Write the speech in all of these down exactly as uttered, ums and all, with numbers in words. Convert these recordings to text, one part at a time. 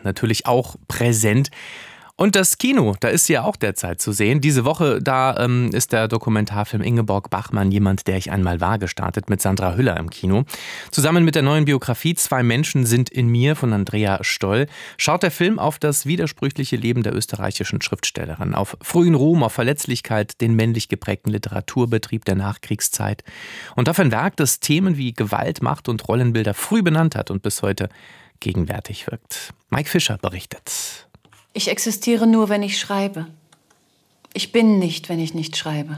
natürlich auch präsent. Und das Kino, da ist sie ja auch derzeit zu sehen. Diese Woche, da ähm, ist der Dokumentarfilm Ingeborg Bachmann, jemand, der ich einmal war, gestartet mit Sandra Hüller im Kino. Zusammen mit der neuen Biografie Zwei Menschen sind in mir von Andrea Stoll schaut der Film auf das widersprüchliche Leben der österreichischen Schriftstellerin, auf frühen Ruhm, auf Verletzlichkeit, den männlich geprägten Literaturbetrieb der Nachkriegszeit und auf ein Werk, das Themen wie Gewalt, Macht und Rollenbilder früh benannt hat und bis heute gegenwärtig wirkt. Mike Fischer berichtet. Ich existiere nur, wenn ich schreibe. Ich bin nicht, wenn ich nicht schreibe.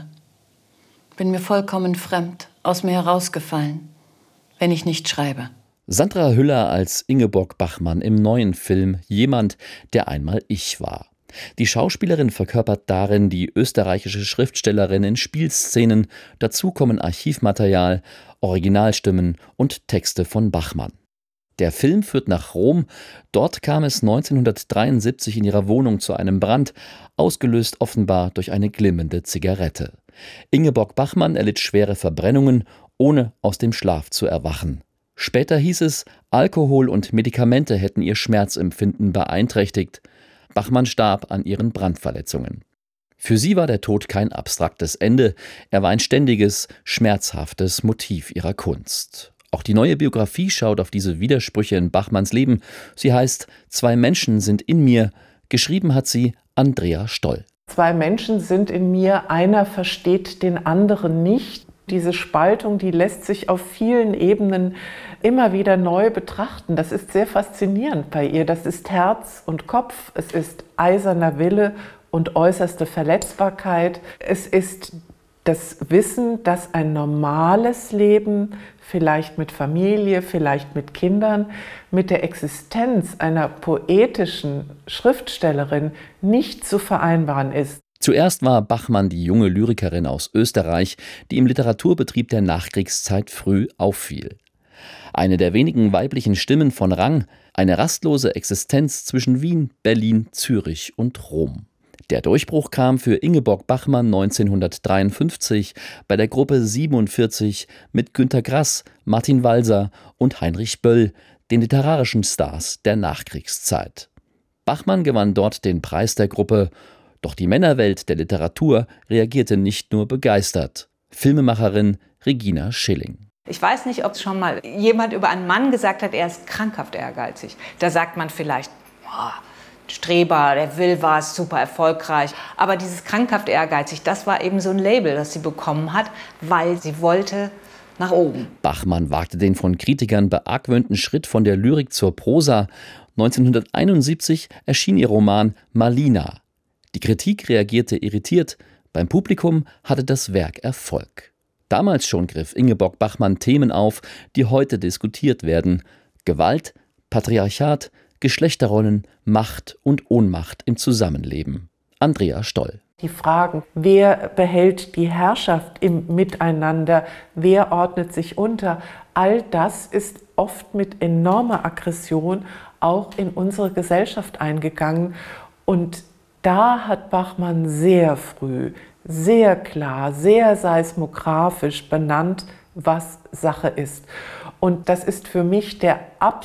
Bin mir vollkommen fremd, aus mir herausgefallen, wenn ich nicht schreibe. Sandra Hüller als Ingeborg Bachmann im neuen Film Jemand, der einmal ich war. Die Schauspielerin verkörpert darin die österreichische Schriftstellerin in Spielszenen. Dazu kommen Archivmaterial, Originalstimmen und Texte von Bachmann. Der Film führt nach Rom. Dort kam es neunzehnhundertdreiundsiebzig in ihrer Wohnung zu einem Brand, ausgelöst offenbar durch eine glimmende Zigarette. Ingeborg Bachmann erlitt schwere Verbrennungen, ohne aus dem Schlaf zu erwachen. Später hieß es, Alkohol und Medikamente hätten ihr Schmerzempfinden beeinträchtigt. Bachmann starb an ihren Brandverletzungen. Für sie war der Tod kein abstraktes Ende, er war ein ständiges, schmerzhaftes Motiv ihrer Kunst. Auch die neue Biografie schaut auf diese Widersprüche in Bachmanns Leben. Sie heißt »Zwei Menschen sind in mir«. Geschrieben hat sie Andrea Stoll. Zwei Menschen sind in mir, einer versteht den anderen nicht. Diese Spaltung, die lässt sich auf vielen Ebenen immer wieder neu betrachten. Das ist sehr faszinierend bei ihr. Das ist Herz und Kopf, es ist eiserner Wille und äußerste Verletzbarkeit. Es ist das Wissen, dass ein normales Leben, vielleicht mit Familie, vielleicht mit Kindern, mit der Existenz einer poetischen Schriftstellerin nicht zu vereinbaren ist. Zuerst war Bachmann die junge Lyrikerin aus Österreich, die im Literaturbetrieb der Nachkriegszeit früh auffiel. Eine der wenigen weiblichen Stimmen von Rang, eine rastlose Existenz zwischen Wien, Berlin, Zürich und Rom. Der Durchbruch kam für Ingeborg Bachmann neunzehnhundertdreiundfünfzig bei der Gruppe siebenundvierzig mit Günter Grass, Martin Walser und Heinrich Böll, den literarischen Stars der Nachkriegszeit. Bachmann gewann dort den Preis der Gruppe, doch die Männerwelt der Literatur reagierte nicht nur begeistert. Filmemacherin Regina Schilling. Ich weiß nicht, ob schon mal jemand über einen Mann gesagt hat, er ist krankhaft ehrgeizig. Da sagt man vielleicht, boah, Streber, der will was, super erfolgreich. Aber dieses krankhaft ehrgeizig, das war eben so ein Label, das sie bekommen hat, weil sie wollte nach oben. Bachmann wagte den von Kritikern beargwöhnten Schritt von der Lyrik zur Prosa. neunzehnhunderteinundsiebzig erschien ihr Roman Malina. Die Kritik reagierte irritiert, beim Publikum hatte das Werk Erfolg. Damals schon griff Ingeborg Bachmann Themen auf, die heute diskutiert werden: Gewalt, Patriarchat, Geschlechterrollen, Macht und Ohnmacht im Zusammenleben. Andrea Stoll. Die Fragen, wer behält die Herrschaft im Miteinander, wer ordnet sich unter, all das ist oft mit enormer Aggression auch in unsere Gesellschaft eingegangen. Und da hat Bachmann sehr früh, sehr klar, sehr seismografisch benannt, was Sache ist. Und das ist für mich der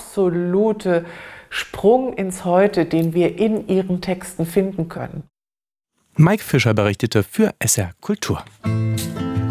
absolute Sprung ins Heute, den wir in ihren Texten finden können. Mike Fischer berichtete für S R Kultur.